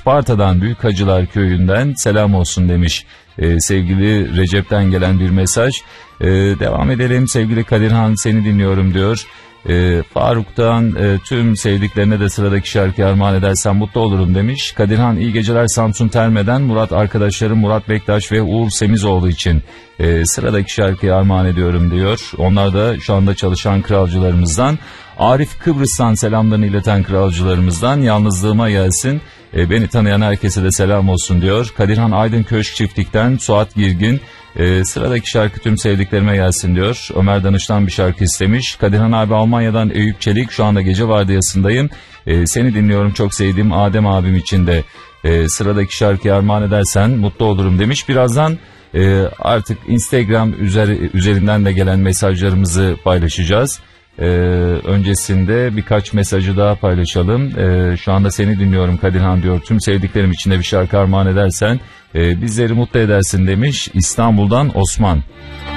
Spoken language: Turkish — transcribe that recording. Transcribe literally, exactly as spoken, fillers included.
Isparta'dan Büyükhacılar Köyü'nden selam olsun demiş. Ee, sevgili Recep'ten gelen bir mesaj. Ee, devam edelim. Sevgili Kadirhan, seni dinliyorum diyor. Ee, Faruk'tan e, tüm sevdiklerine de sıradaki şarkıyı armağan edersen mutlu olurum demiş. Kadirhan, iyi geceler Samsun Terme'den Murat arkadaşlarım Murat Bektaş ve Uğur Semizoğlu için e, sıradaki şarkıyı armağan ediyorum diyor. Onlar da şu anda çalışan kralcılarımızdan. Arif Kıbrıs'tan selamlarını ileten kralcılarımızdan. Yalnızlığıma gelsin, e, beni tanıyan herkese de selam olsun diyor. Kadirhan Aydın Köşk Çiftlik'ten Suat Girgin, e, sıradaki şarkı tüm sevdiklerime gelsin diyor. Ömer Danış'tan bir şarkı istemiş. Kadirhan abi Almanya'dan Eyüp Çelik, şu anda gece vardiyasındayım. E, seni dinliyorum, çok sevdiğim Adem abim için de e, sıradaki şarkıyı armağan edersen mutlu olurum demiş. Birazdan e, artık Instagram üzeri, üzerinden de gelen mesajlarımızı paylaşacağız. Ee, öncesinde birkaç mesajı daha paylaşalım. Ee, şu anda seni dinliyorum Kadirhan diyor. Tüm sevdiklerim içinde bir şarkı armağan edersen e, bizleri mutlu edersin demiş. İstanbul'dan Osman.